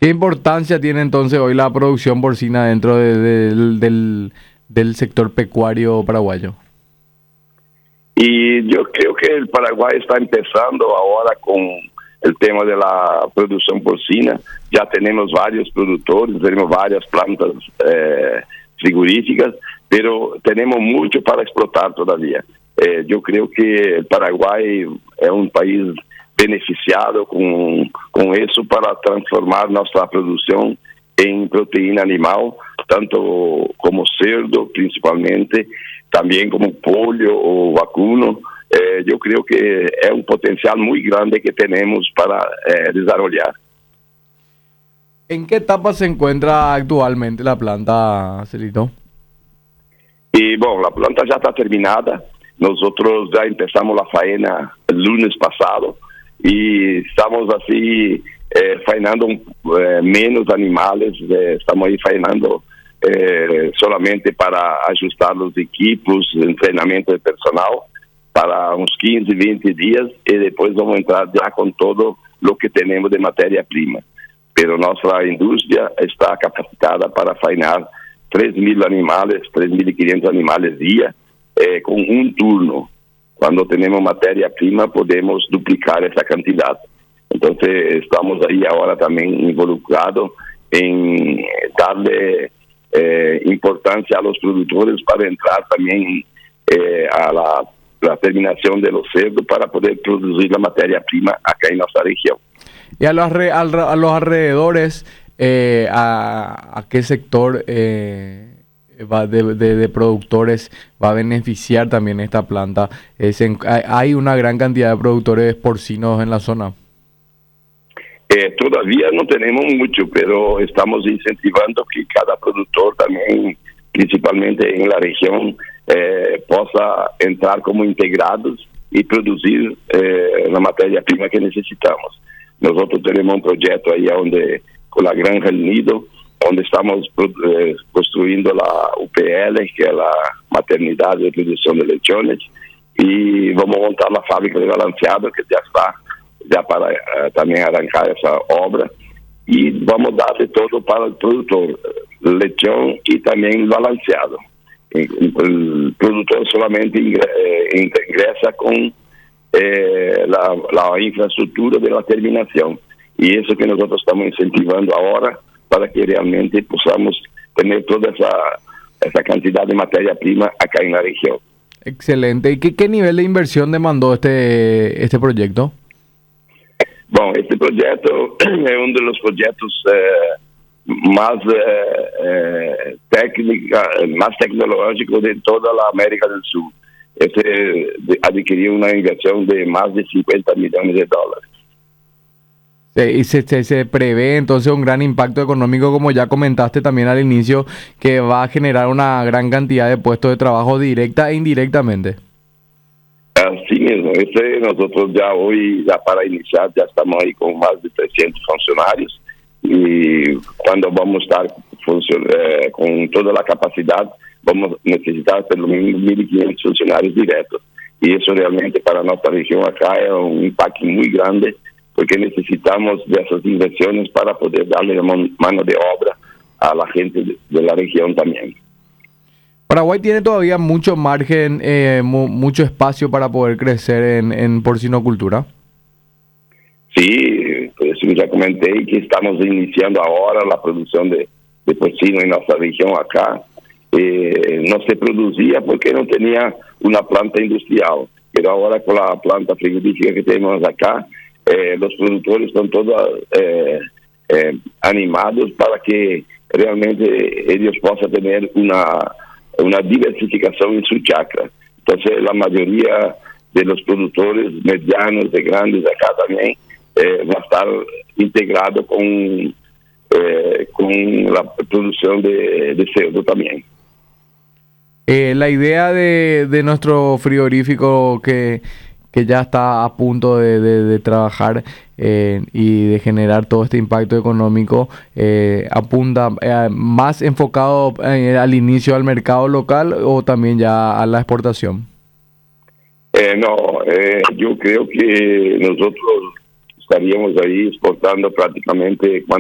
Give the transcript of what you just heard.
¿Qué importancia tiene entonces hoy la producción porcina dentro del sector pecuario paraguayo? Y yo creo que el Paraguay está empezando ahora con el tema de la producción porcina. Ya tenemos varios productores, tenemos varias plantas frigoríficas, pero tenemos mucho para explotar todavía. Yo creo que el Paraguay es un país beneficiado con eso para transformar nuestra producción en proteína animal, tanto como cerdo principalmente, también como pollo o vacuno. Yo creo que es un potencial muy grande que tenemos para desarrollar. ¿En qué etapa se encuentra actualmente la planta, Celito? Y bueno, la planta ya está terminada. Nosotros ya empezamos la faena el lunes pasado y estamos así faenando menos animales. Estamos ahí faenando solamente para ajustar los equipos, entrenamiento de personal para uns 15, 20 días y después vamos a entrar ya con todo lo que tenemos de materia-prima. Pero nuestra industria está capacitada para faenar 3.000 animales, 3.500 animales día, con un turno. Cuando tenemos materia-prima podemos duplicar esa cantidad. Entonces estamos ahí ahora también involucrados en darle importancia a los productores para entrar también a la terminación de los cerdos para poder producir la materia-prima acá en nuestra región. Y a los alrededores, ¿a qué sector va de productores va a beneficiar también esta planta? ¿Hay una gran cantidad de productores porcinos en la zona? Todavía no tenemos mucho, pero estamos incentivando que cada productor también, principalmente en la región, possa entrar como integrados y producir la materia-prima que necesitamos. Nosotros tenemos un proyecto ahí con la Granja El Nido, donde estamos construyendo la UPL, que es la maternidad de producción de lechones, y vamos a montar la fábrica de balanceado, que ya está para también arrancar esa obra, y vamos a darle todo para el productor, lechón y también balanceado. El productor solamente ingresa con la infraestructura de la terminación, y eso que nosotros estamos incentivando ahora para que realmente podamos tener toda esa cantidad de materia-prima acá en la región. Excelente. ¿Y qué nivel de inversión demandó este proyecto? Bueno, este proyecto es uno de los proyectos más más tecnológicos de toda la América del Sur. Adquirió una inversión de más de $50 millones. Y se prevé entonces un gran impacto económico, como ya comentaste también al inicio, que va a generar una gran cantidad de puestos de trabajo directa e indirectamente. Así mismo, nosotros ya hoy, ya para iniciar, ya estamos ahí con más de 300 funcionarios, y cuando vamos a estar con toda la capacidad, vamos a necesitar pelo menos 1.500 funcionarios directos. Y eso realmente para nuestra región acá es un impacto muy grande, porque necesitamos de esas inversiones para poder darle mano de obra a la gente de la región también. Paraguay tiene todavía mucho margen, mucho espacio para poder crecer en porcinocultura. Sí, por eso ya comenté que estamos iniciando ahora la producción de porcino en nuestra región acá. No se producía porque no tenía una planta industrial, pero ahora con la planta frigorífica que tenemos acá, los productores están todos animados para que realmente ellos puedan tener una diversificación en su chacra. Entonces la mayoría de los productores medianos, de grandes acá también, va a estar integrado con la producción de cerdo también. La idea de nuestro frigorífico que ya está a punto de trabajar y de generar todo este impacto económico, apunta más enfocado al inicio al mercado local o también ya a la exportación. Yo creo que nosotros estaríamos ahí exportando prácticamente